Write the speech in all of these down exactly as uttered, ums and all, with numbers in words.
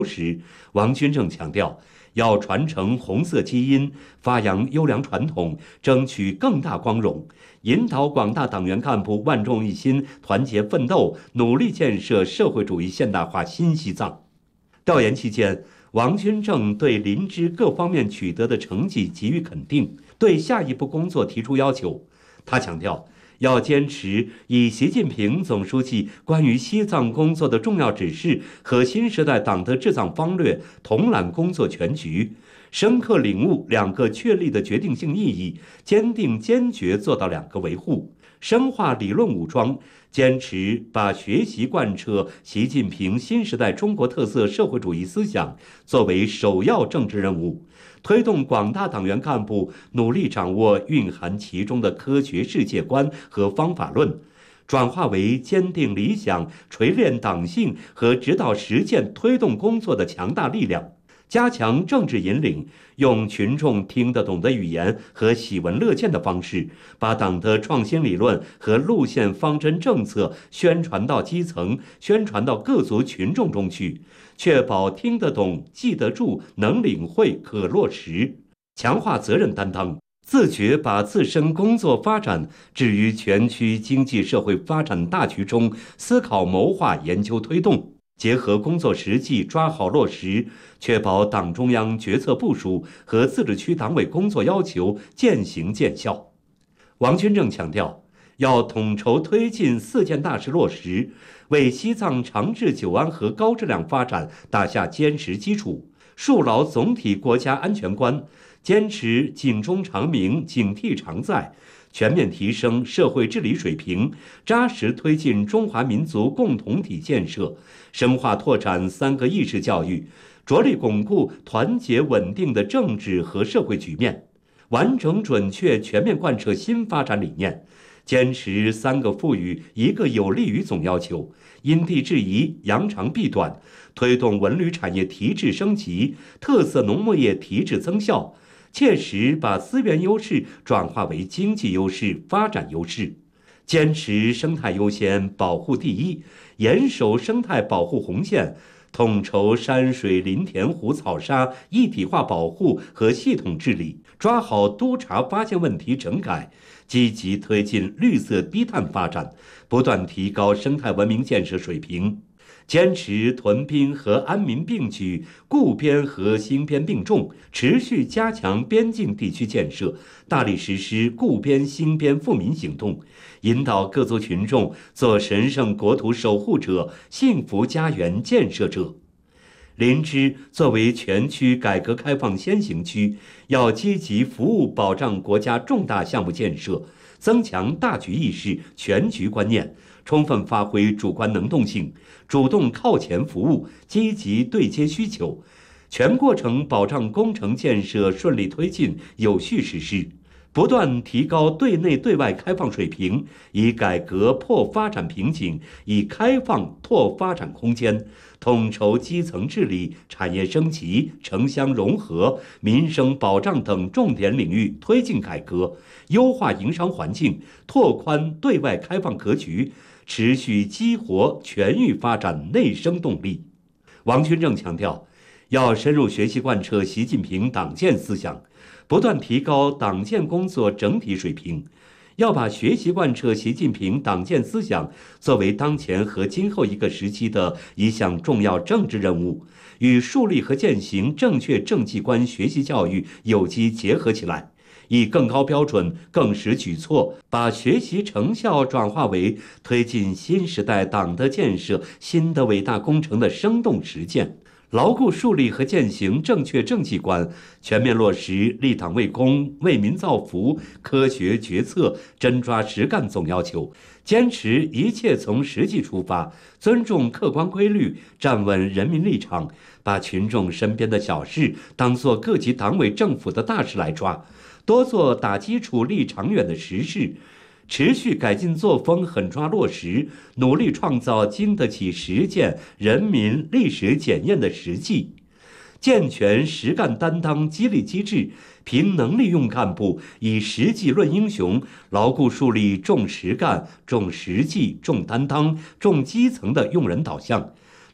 时，王军正强调，要传承红色基因，发扬优良传统，争取更大光荣，引导广大党员干部万众一心，团结奋斗，努力建设社会主义现代化新西藏。调研期间，王军正对林芝各方面取得的成绩给予肯定，对下一步工作提出要求。他强调，要坚持以习近平总书记关于西藏工作的重要指示和新时代党的治藏方略统揽工作全局，深刻领悟两个确立的决定性意义，坚定坚决做到两个维护，深化理论武装，坚持把学习贯彻习近平新时代中国特色社会主义思想作为首要政治任务，推动广大党员干部努力掌握蕴含其中的科学世界观和方法论，转化为坚定理想、锤炼党性和指导实践推动工作的强大力量。加强政治引领，用群众听得懂的语言和喜闻乐见的方式，把党的创新理论和路线方针政策宣传到基层，宣传到各族群众中去，确保听得懂、记得住、能领会、可落实。强化责任担当，自觉把自身工作发展置于全区经济社会发展大局中，思考谋划、研究推动。结合工作实际抓好落实，确保党中央决策部署和自治区党委工作要求见行见效。王军正强调，要统筹推进四件大事落实，为西藏长治久安和高质量发展打下坚实基础，树牢总体国家安全观，坚持警钟长鸣、警惕常在，全面提升社会治理水平，扎实推进中华民族共同体建设，深化拓展三个意识教育，着力巩固团结稳定的政治和社会局面，完整准确全面贯彻新发展理念，坚持三个赋予一个有利于总要求，因地制宜，扬长避短，推动文旅产业提质升级，特色农牧业提质增效，切实把资源优势转化为经济优势、发展优势，坚持生态优先、保护第一，严守生态保护红线，统筹山水林田湖草沙一体化保护和系统治理，抓好督查发现问题整改，积极推进绿色低碳发展，不断提高生态文明建设水平。坚持屯兵和安民并举，固边和新边并重，持续加强边境地区建设，大力实施固边新边富民行动，引导各族群众做神圣国土守护者、幸福家园建设者。林芝作为全区改革开放先行区，要积极服务保障国家重大项目建设，增强大局意识、全局观念，充分发挥主观能动性，主动靠前服务，积极对接需求，全过程保障工程建设顺利推进、有序实施，不断提高对内对外开放水平，以改革破发展瓶颈，以开放拓发展空间，统筹基层治理、产业升级、城乡融合、民生保障等重点领域推进改革，优化营商环境，拓宽对外开放格局，持续激活全域发展内生动力。王军正强调，要深入学习贯彻习近平党建思想，不断提高党建工作整体水平，要把学习贯彻习近平党建思想作为当前和今后一个时期的一项重要政治任务，与树立和践行正确政绩观学习教育有机结合起来，以更高标准、更实举措，把学习成效转化为推进新时代党的建设新的伟大工程的生动实践，牢固树立和践行正确政绩观，全面落实立党为公、为民造福、科学决策、真抓实干总要求，坚持一切从实际出发，尊重客观规律，站稳人民立场，把群众身边的小事当作各级党委政府的大事来抓，多做打基础立长远的实事，持续改进作风，狠抓落实，努力创造经得起实践、人民历史检验的实际，健全实干担当激励机制，凭能力用干部，以实际论英雄，牢固树立重实干、重实际、重担当、重基层的用人导向，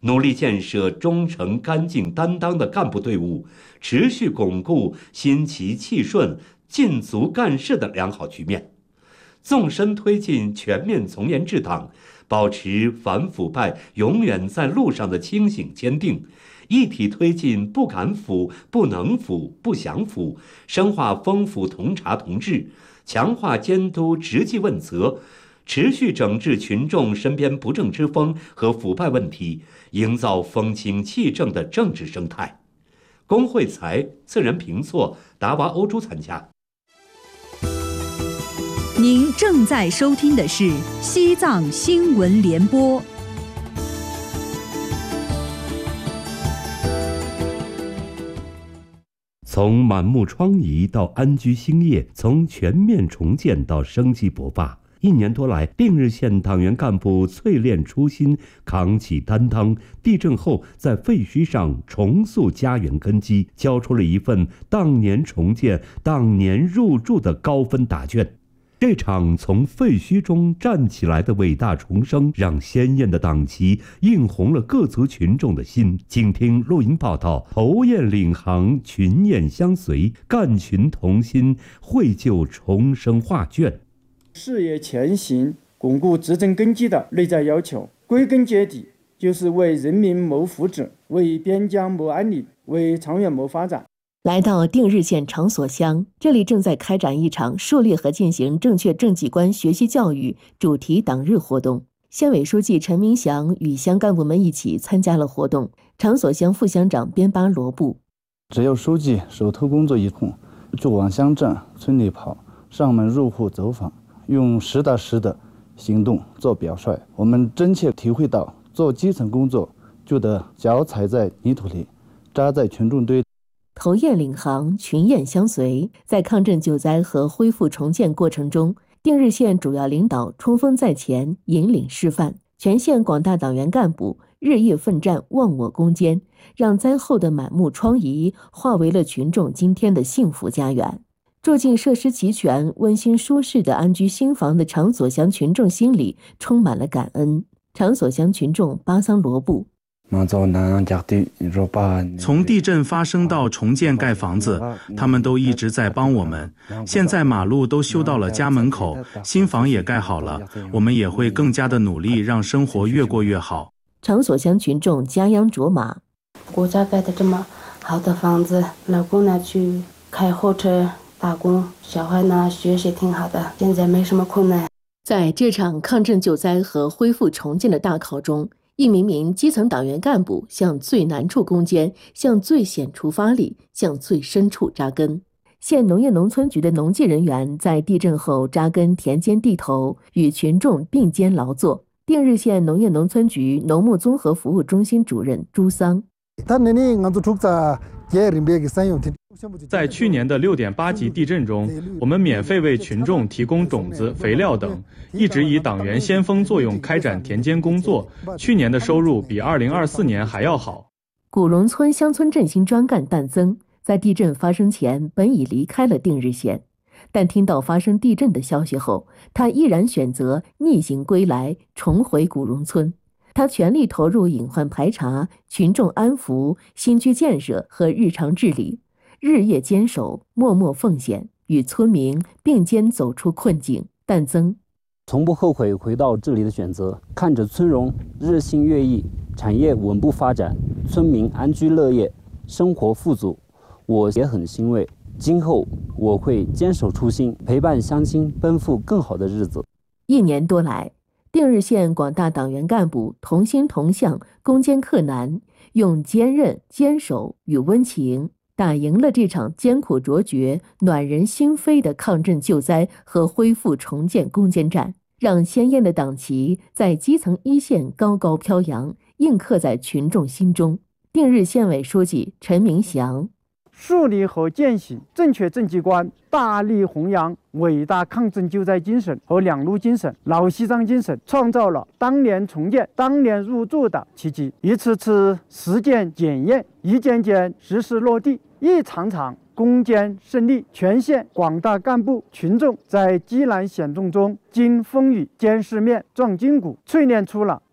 努力建设忠诚、干净、担当的干部队伍，持续巩固心齐气顺、尽足干事的良好局面，纵深推进全面从严治党，保持反腐败永远在路上的清醒坚定，一体推进不敢腐、不能腐、不想腐，深化风腐同查同治，强化监督直击问责，持续整治群众身边不正之风和腐败问题，营造风清气正的政治生态。龚惠才、次仁平措、达娃欧洲参加。 您正在收听的是西藏新闻联播。 从满目疮痍到安居兴业，从全面重建到生机勃发，一年多来，定日县党员干部淬炼初心，扛起担当，地震后在废墟上重塑家园根基，交出了一份当年重建、当年入驻的高分答卷。这场从废墟中站起来的伟大重生，让鲜艳的党旗映红了各族群众的心。请听录音报道：头雁领航，群雁相随，干群同心，绘就重生画卷。 事业前行、巩固执政根基的内在要求，归根结底就是为人民谋福祉，为边疆谋安宁，为长远谋发展。 来到定日县长所乡，这里正在开展一场树立和进行正确政绩观学习教育主题党日活动。县委书记陈明祥与乡干部们一起参加了活动。长所乡副乡长边巴罗布： 只要书记手头工作一空，就往乡镇、村里跑，上门入户走访，用实打实的行动做表率。我们真切体会到，做基层工作就得脚踩在泥土里，扎在群众堆。 头雁领航，群雁相随。在抗震救灾和恢复重建过程中，定日县主要领导冲锋在前，引领示范，全县广大党员干部日夜奋战，忘我攻坚，让灾后的满目疮痍化为了群众今天的幸福家园。住进设施齐全、温馨舒适的安居新房的长所乡群众心里充满了感恩。长所乡群众巴桑罗布： 从地震发生到重建盖房子，他们都一直在帮我们。现在马路都修到了家门口，新房也盖好了，我们也会更加的努力，让生活越过越好。 长所乡群众嘉央卓玛： 国家盖的这么好的房子，老公呢去开货车打工，小孩呢学习挺好的，现在没什么困难。 在这场抗震救灾和恢复重建的大考中，一名名基层党员干部向最难处攻坚，向最险处发力，向最深处扎根。县农业农村局的农技人员在地震后扎根田间地头，与群众并肩劳作。定日县农业农村局农牧综合服务中心主任朱桑： 在去年的六点八级地震中，我们免费为群众提供种子、肥料等，一直以党员先锋作用开展田间工作。去年的收入比二零二四年还要好。 古荣村乡村振兴专干旦增在地震发生前本已离开了定日县，但听到发生地震的消息后，他毅然选择逆行归来，重回古荣村。他全力投入隐患排查、群众安抚、新区建设和日常治理，日夜坚守，默默奉献，与村民并肩走出困境。旦增从不后悔回到这里的选择，看着村容日新月异，产业稳步发展，村民安居乐业，生活富足，我也很欣慰。今后我会坚守初心，陪伴乡亲奔赴更好的日子。 一年多来，定日县广大党员干部同心同向，攻坚克难，用坚韧、坚守与温情，打赢了这场艰苦卓绝、暖人心扉的抗震救灾和恢复重建攻坚战，让鲜艳的党旗在基层一线高高飘扬，印刻在群众心中。定日县委书记陈明祥： 树立和践行正确政绩观，大力弘扬伟大抗震救灾精神和两路精神、老西藏精神，创造了当年重建、当年入驻的奇迹。一次次实践检验，一件件实施落地，一场场攻坚胜利。全县广大干部群众在艰难险重中经风雨、见世面、撞筋骨，淬炼出了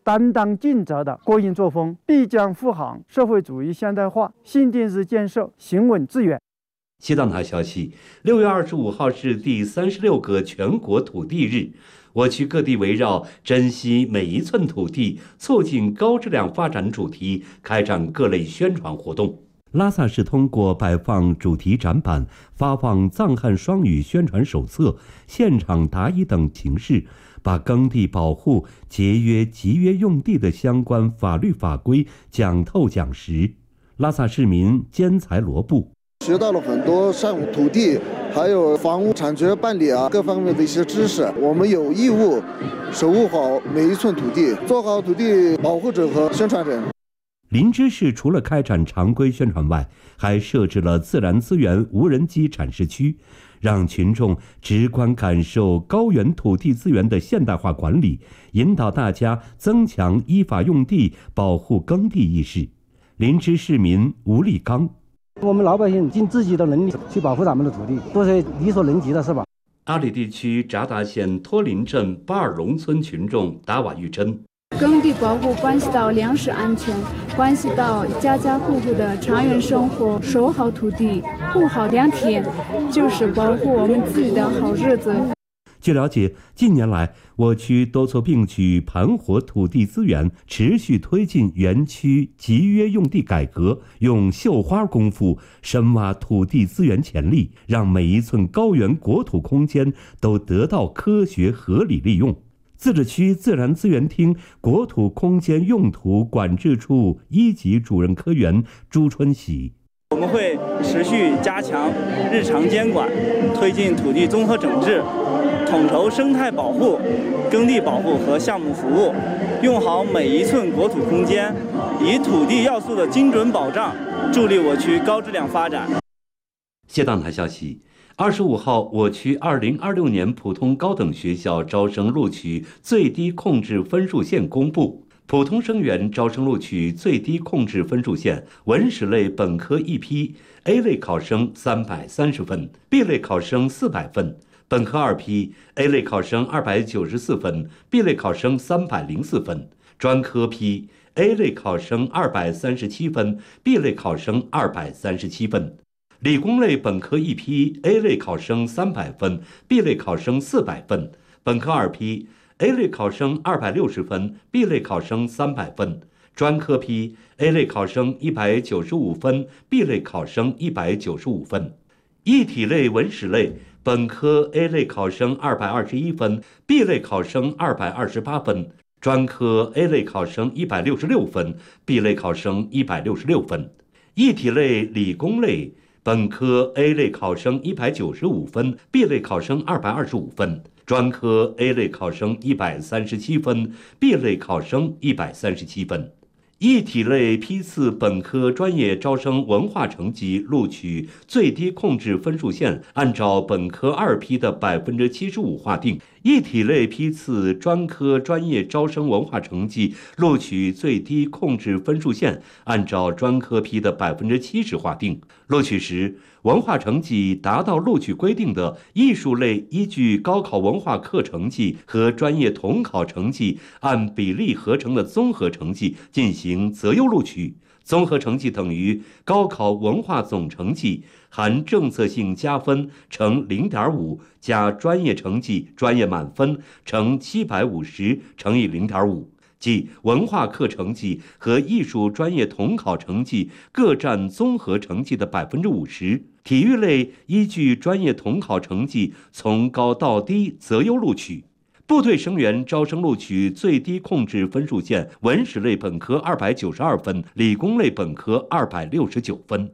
担当尽责的国营作风，必将护航社会主义现代化新定日建设行稳致远。 西藏台消息，六月二十五号是第三十六个全国土地日，我区各地围绕珍惜每一寸土地、促进高质量发展主题开展各类宣传活动。拉萨市通过摆放主题展板、发放藏汉双语宣传手册、现场答疑等形式，把耕地保护、节约集约用地的相关法律法规讲透讲实。拉萨市民兼才罗布学到了很多善土地还有房屋产权办理啊各方面的一些知识，我们有义务守护好每一寸土地，做好土地保护者和宣传人。 林芝市除了开展常规宣传外，还设置了自然资源无人机展示区，让群众直观感受高原土地资源的现代化管理，引导大家增强依法用地、保护耕地意识。林芝市民吴立刚， 我们老百姓尽自己的能力去保护咱们的土地，都是力所能及的，是吧？ 阿里地区扎达县托林镇巴尔龙村群众达瓦玉珍， 耕地保护关系到粮食安全，关系到家家户户的长远生活，守好土地，护好良田，就是保护我们自己的好日子。 据了解，近年来我区多措并举盘活土地资源，持续推进园区集约用地改革，用绣花功夫深挖土地资源潜力，让每一寸高原国土空间都得到科学合理利用。自治区自然资源厅国土空间用途管制处一级主任科员朱春喜， 我们会持续加强日常监管，推进土地综合整治，统筹生态保护、耕地保护和项目服务，用好每一寸国土空间，以土地要素的精准保障，助力我区高质量发展。 谢档台消息，二十五号，我区二零二六年普通高等学校招生录取最低控制分数线公布。普通生源招生录取最低控制分数线，文史类本科一批 A 类考生三百三十分 ，B 类考生四百分；本科二批 A 类考生二百九十四分 ，B 类考生三百零四分；专科批 A 类考生二百三十七分 ，B 类考生二百三十七分；理工类本科一批 A 类考生三百分 ，B 类考生四百分；本科二批A 类考生二百六十分 ，B 类考生三百分；专科批 A 类考生一百九十五分 ，B 类考生一百九十五分；一体类文史类本科 A 类考生二百二十一分 ，B 类考生二百二十八分；专科 A 类考生一百六十六分 ，B 类考生一百六十六分；一体类理工类本科 A 类考生一百九十五分 ，B 类考生二百二十五分。专科 A 类考生一百三十七分 ，B 类考生一百三十七分。一体类批次本科专业招生文化成绩录取最低控制分数线，按照本科二批的百分之七十五划定；一体类批次专科专业招生文化成绩录取最低控制分数线，按照专科批的百分之七十划定。录取时，文化成绩达到录取规定的艺术类，依据高考文化课成绩和专业统考成绩按比例合成的综合成绩进行择优录取。综合成绩等于高考文化总成绩含政策性加分乘 零点五 加专业成绩专业满分乘七百五十乘以 零点五， 即文化课成绩和艺术专业统考成绩各占综合成绩的 百分之五十。体育类依据专业统考成绩从高到低择优录取。部队生源招生录取最低控制分数线，文史类本科二百九十二分，理工类本科二百六十九分。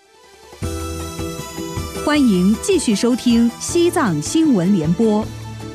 欢迎继续收听西藏新闻联播。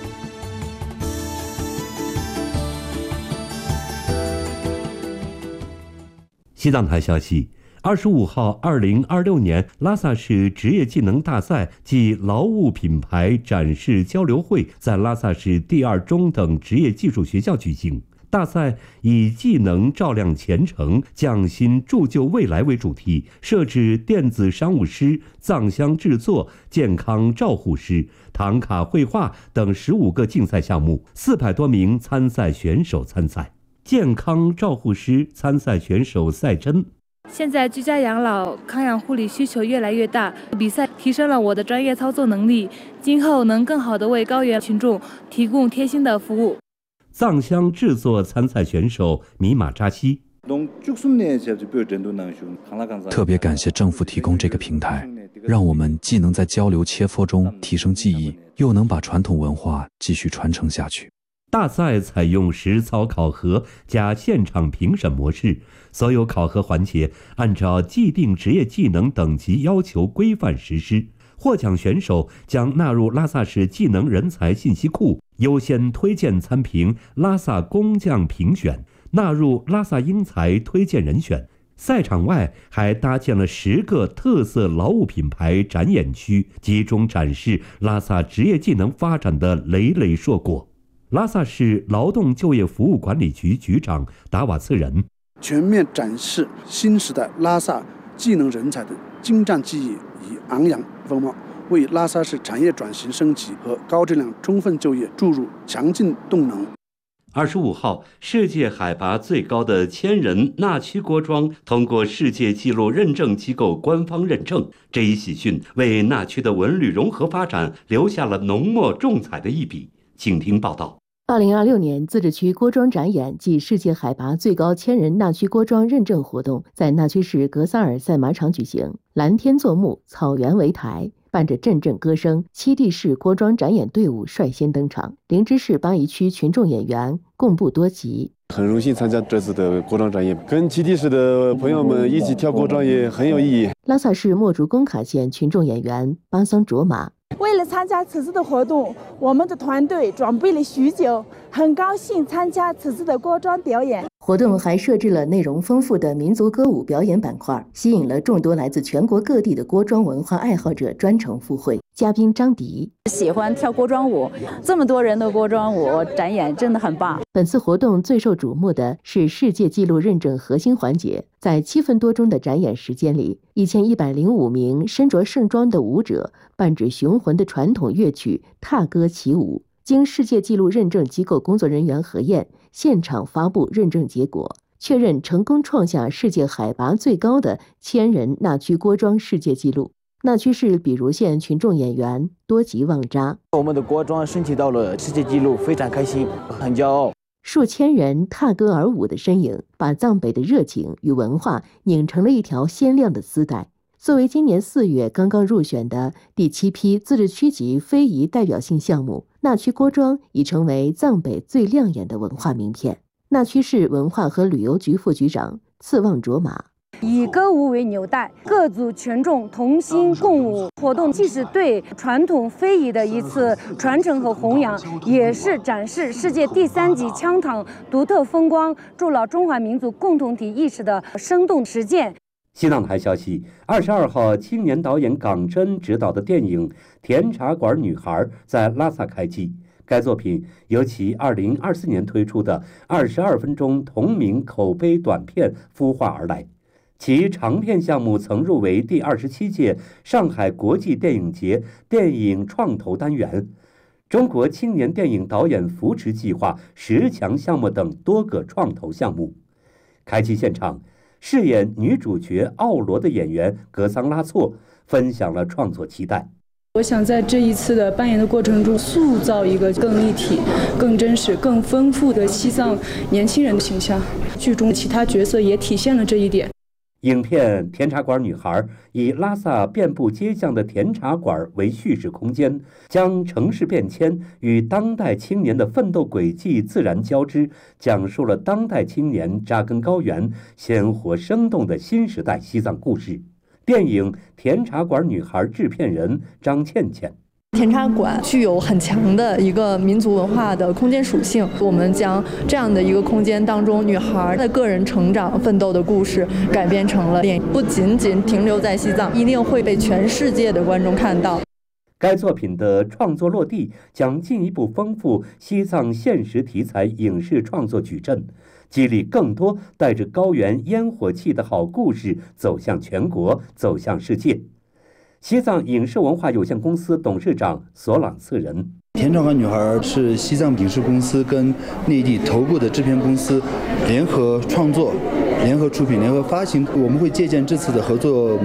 西藏台消息，二十五号，二零二六年拉萨市职业技能大赛暨劳务品牌展示交流会在拉萨市第二中等职业技术学校举行。大赛以技能照亮前程，匠心铸就未来为主题，设置电子商务师、藏香制作、健康照护师、唐卡绘画等十五个竞赛项目，四百多名参赛选手参赛。 健康照护师参赛选手赛珍。 现在居家养老、康养护理需求越来越大，比赛提升了我的专业操作能力，今后能更好地为高原群众提供贴心的服务。 藏香制作参赛选手米马扎西。 特别感谢政府提供这个平台，让我们既能在交流切磋中提升技艺，又能把传统文化继续传承下去。 大赛采用实操考核加现场评审模式，所有考核环节按照既定职业技能等级要求规范实施。获奖选手将纳入拉萨市技能人才信息库，优先推荐参评拉萨工匠评选，纳入拉萨英才推荐人选。赛场外还搭建了十个特色劳务品牌展演区，集中展示拉萨职业技能发展的累累硕果。拉萨市劳动就业服务管理局局长达瓦次仁： 全面展示新时代拉萨技能人才的精湛技艺与昂扬风貌，为拉萨市产业转型升级和高质量充分就业注入强劲动能。 二十五号，世界海拔最高的千人纳曲锅庄通过世界纪录认证机构官方认证，这一喜讯为纳曲的文旅融合发展留下了浓墨重彩的一笔。请听报道。 二零二六年自治区锅庄展演暨世界海拔最高千人纳曲锅庄认证活动在纳曲市格萨尔赛马场举行。蓝天作幕，草原为台，伴着阵阵歌声，七地市锅庄展演队伍率先登场。灵芝市巴宜区群众演员贡布多吉： 很荣幸参加这次的锅庄展演，跟七地市的朋友们一起跳锅庄也很有意义。 拉萨市墨竹工卡县群众演员巴桑卓玛： 为了参加此次的活动，我们的团队准备了许久，很高兴参加此次的锅庄表演。 活动还设置了内容丰富的民族歌舞表演板块，吸引了众多来自全国各地的锅庄文化爱好者专程赴会。嘉宾张迪： 喜欢跳锅庄舞，这么多人的锅庄舞展演真的很棒。 本次活动最受瞩目的是世界纪录认证核心环节，在七分多钟的展演时间里，一千一百零五名身着盛装的舞者伴着雄浑的传统乐曲踏歌起舞。经世界纪录认证机构工作人员核验，现场发布认证结果，确认成功创下世界海拔最高的千人纳曲锅庄世界纪录。纳曲市比如县群众演员多吉旺扎： 我们的锅庄申请到了世界纪录，非常开心，很骄傲。 数千人踏歌而舞的身影，把藏北的热情与文化拧成了一条鲜亮的丝带。作为今年四月刚刚入选的第七批自治区级非遗代表性项目，纳曲锅庄已成为藏北最亮眼的文化名片。纳曲市文化和旅游局副局长次旺卓玛： 以歌舞为纽带，各族群众同心共舞。活动既是对传统非遗的一次传承和弘扬，也是展示世界第三级羌塘独特风光、筑牢中华民族共同体意识的生动实践。 西藏台消息，二十二号，青年导演港真执导的电影《甜茶馆女孩》在拉萨开机。该作品由其二零二四年推出的二十二分钟同名口碑短片孵化而来。其长片项目曾入围第二十七届上海国际电影节电影创投单元、中国青年电影导演扶持计划十强项目等多个创投项目。开机现场，饰演女主角奥罗的演员格桑拉措分享了创作期待。 我想在这一次的扮演的过程中，塑造一个更立体、更真实、更丰富的西藏年轻人的形象。剧中其他角色也体现了这一点。 影片《甜茶馆女孩》以拉萨遍布街巷的甜茶馆为叙事空间，将城市变迁与当代青年的奋斗轨迹自然交织，讲述了当代青年扎根高原、鲜活生动的新时代西藏故事。电影《甜茶馆女孩》制片人张倩倩： 甜茶馆具有很强的一个民族文化的空间属性，我们将这样的一个空间当中女孩的个人成长奋斗的故事改编成了电影，不仅仅停留在西藏，一定会被全世界的观众看到。 该作品的创作落地将进一步丰富西藏现实题材影视创作矩阵，激励更多带着高原烟火气的好故事走向全国，走向世界。西藏影视文化有限公司董事长索朗次仁： 田长岗女孩是西藏影视公司跟内地头部的制片公司联合创作、联合出品、联合发行。我们会借鉴这次的合作